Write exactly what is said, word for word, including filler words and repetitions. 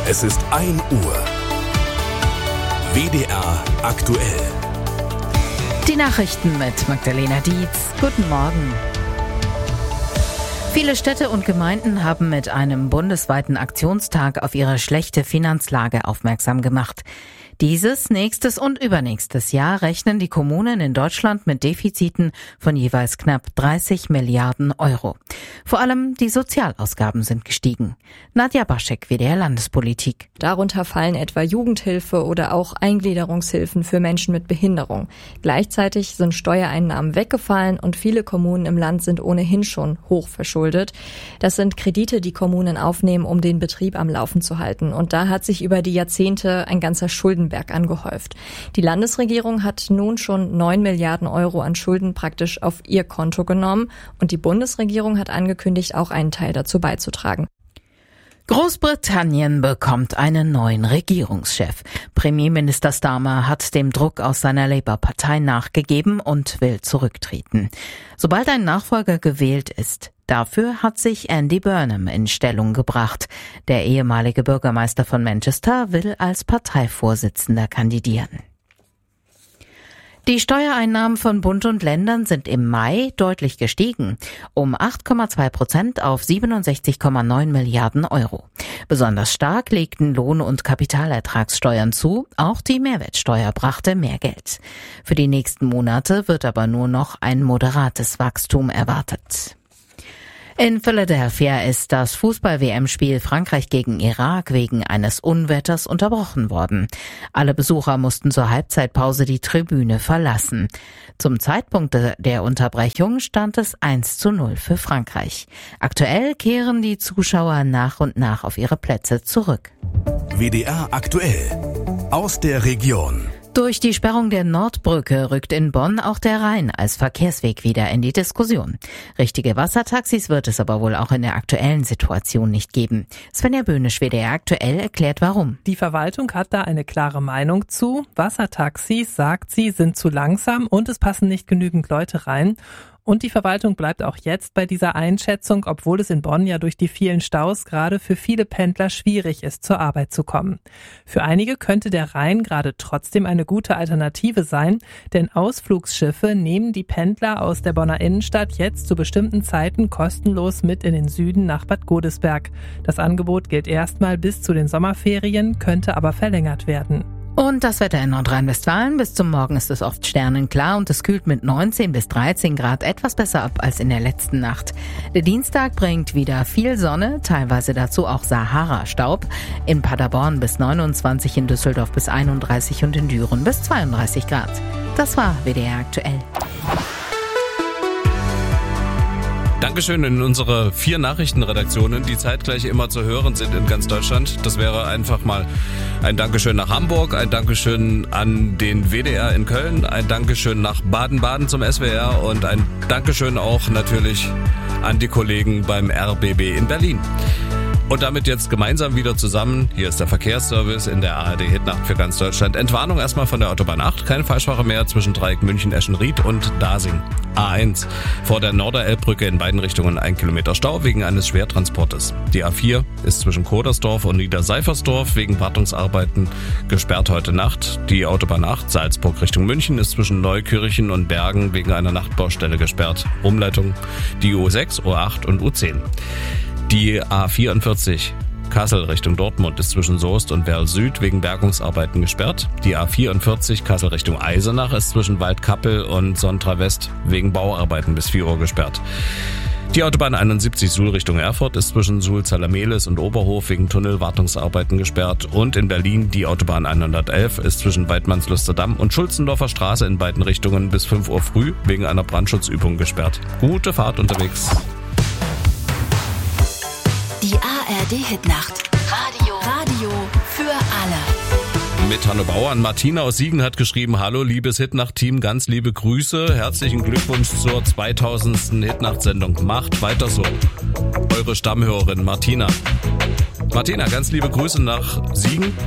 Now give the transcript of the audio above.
Es ist ein Uhr. W D R aktuell. Die Nachrichten mit Magdalena Dietz. Guten Morgen. Viele Städte und Gemeinden haben mit einem bundesweiten Aktionstag auf ihre schlechte Finanzlage aufmerksam gemacht. Dieses, nächstes und übernächstes Jahr rechnen die Kommunen in Deutschland mit Defiziten von jeweils knapp dreißig Milliarden Euro. Vor allem die Sozialausgaben sind gestiegen. Nadja Baschek, W D R Landespolitik. Darunter fallen etwa Jugendhilfe oder auch Eingliederungshilfen für Menschen mit Behinderung. Gleichzeitig sind Steuereinnahmen weggefallen und viele Kommunen im Land sind ohnehin schon hoch verschuldet. Das sind Kredite, die Kommunen aufnehmen, um den Betrieb am Laufen zu halten. Und da hat sich über die Jahrzehnte ein ganzer Schuldenberg angehäuft. Die Landesregierung hat nun schon neun Milliarden Euro an Schulden praktisch auf ihr Konto genommen und die Bundesregierung hat angekündigt, auch einen Teil dazu beizutragen. Großbritannien bekommt einen neuen Regierungschef. Premierminister Starmer hat dem Druck aus seiner Labour-Partei nachgegeben und will zurücktreten, sobald ein Nachfolger gewählt ist. Dafür hat sich Andy Burnham in Stellung gebracht. Der ehemalige Bürgermeister von Manchester will als Parteivorsitzender kandidieren. Die Steuereinnahmen von Bund und Ländern sind im Mai deutlich gestiegen, um acht Komma zwei Prozent auf siebenundsechzig Komma neun Milliarden Euro. Besonders stark legten Lohn- und Kapitalertragssteuern zu, auch die Mehrwertsteuer brachte mehr Geld. Für die nächsten Monate wird aber nur noch ein moderates Wachstum erwartet. In Philadelphia ist das Fußball-W M-Spiel Frankreich gegen Irak wegen eines Unwetters unterbrochen worden. Alle Besucher mussten zur Halbzeitpause die Tribüne verlassen. Zum Zeitpunkt der Unterbrechung stand es eins zu null für Frankreich. Aktuell kehren die Zuschauer nach und nach auf ihre Plätze zurück. W D R aktuell. Aus der Region. Durch die Sperrung der Nordbrücke rückt in Bonn auch der Rhein als Verkehrsweg wieder in die Diskussion. Richtige Wassertaxis wird es aber wohl auch in der aktuellen Situation nicht geben. Svenja Böhnisch, W D R aktuell, erklärt warum. Die Verwaltung hat da eine klare Meinung zu. Wassertaxis, sagt sie, sind zu langsam und es passen nicht genügend Leute rein. Und die Verwaltung bleibt auch jetzt bei dieser Einschätzung, obwohl es in Bonn ja durch die vielen Staus gerade für viele Pendler schwierig ist, zur Arbeit zu kommen. Für einige könnte der Rhein gerade trotzdem eine gute Alternative sein, denn Ausflugsschiffe nehmen die Pendler aus der Bonner Innenstadt jetzt zu bestimmten Zeiten kostenlos mit in den Süden nach Bad Godesberg. Das Angebot gilt erstmal bis zu den Sommerferien, könnte aber verlängert werden. Und das Wetter in Nordrhein-Westfalen. Bis zum Morgen ist es oft sternenklar und es kühlt mit neunzehn bis dreizehn Grad etwas besser ab als in der letzten Nacht. Der Dienstag bringt wieder viel Sonne, teilweise dazu auch Sahara-Staub. In Paderborn bis neunundzwanzig, in Düsseldorf bis einunddreißig und in Düren bis zweiunddreißig Grad. Das war W D R aktuell. Dankeschön in unsere vier Nachrichtenredaktionen, die zeitgleich immer zu hören sind in ganz Deutschland. Das wäre einfach mal ein Dankeschön nach Hamburg, ein Dankeschön an den W D R in Köln, ein Dankeschön nach Baden-Baden zum S W R und ein Dankeschön auch natürlich an die Kollegen beim R B B in Berlin. Und damit jetzt gemeinsam wieder zusammen. Hier ist der Verkehrsservice in der A R D-Hitnacht für ganz Deutschland. Entwarnung erstmal von der Autobahn acht. Keine Falschfahrer mehr zwischen Dreieck München-Eschenried und Dasing. A eins. Vor der Norderelbbrücke in beiden Richtungen ein Kilometer Stau wegen eines Schwertransportes. Die A vier ist zwischen Kodersdorf und Niederseifersdorf wegen Wartungsarbeiten gesperrt heute Nacht. Die Autobahn acht Salzburg Richtung München ist zwischen Neukirchen und Bergen wegen einer Nachtbaustelle gesperrt. Umleitung die U sechs, U acht und U zehn. Die A vierundvierzig Kassel Richtung Dortmund ist zwischen Soest und Werl Süd wegen Bergungsarbeiten gesperrt. Die A vierundvierzig Kassel Richtung Eisenach ist zwischen Waldkappel und Sontra West wegen Bauarbeiten bis vier Uhr gesperrt. Die Autobahn einundsiebzig Suhl Richtung Erfurt ist zwischen Suhl-Zalameles und Oberhof wegen Tunnelwartungsarbeiten gesperrt. Und in Berlin die Autobahn hundertelf ist zwischen Weidmannslusterdamm und Schulzendorfer Straße in beiden Richtungen bis fünf Uhr früh wegen einer Brandschutzübung gesperrt. Gute Fahrt unterwegs. Die A R D-Hitnacht. Radio. Radio für alle. Mit Hanno Bauer. Martina aus Siegen hat geschrieben: Hallo, liebes Hitnacht-Team, ganz liebe Grüße. Herzlichen Glückwunsch zur zweitausendsten Hitnacht-Sendung. Macht weiter so. Eure Stammhörerin Martina. Martina, ganz liebe Grüße nach Siegen